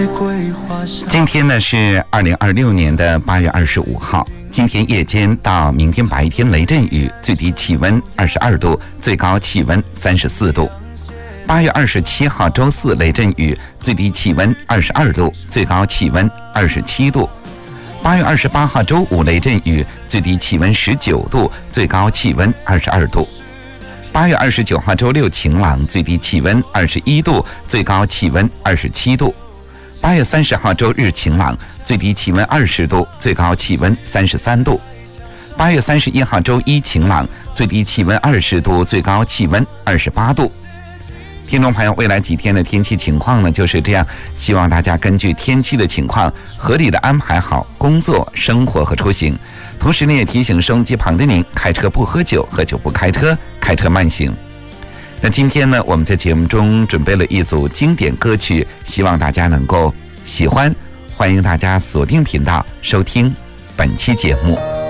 今天呢是2026年的8月25号。今天夜间到明天白天雷阵雨，最低气温22度，最高气温34度。8月27号周四雷阵雨，最低气温22度，最高气温27度。8月28号周五雷阵雨，最低气温19度，最高气温22度。8月29号周六晴朗，最低气温21度，最高气温27度。8月30号周日晴朗，最低气温20度，最高气温33度。8月31号周一晴朗，最低气温20度，最高气温28度。听众朋友，未来几天的天气情况呢就是这样，希望大家根据天气的情况合理的安排好工作、生活和出行。同时呢，也提醒收音机旁的您，开车不喝酒，喝酒不开车，开车慢行。那今天呢，我们在节目中准备了一组经典歌曲，希望大家能够喜欢，欢迎大家锁定频道收听本期节目。